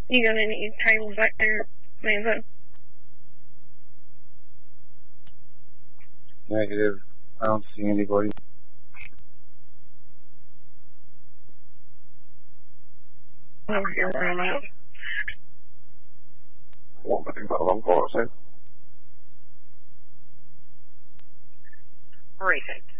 You got any tables back there, Manzo? Negative. I don't see anybody. Ủa, mà tiếng vợ bóng cổ sao? Perfect.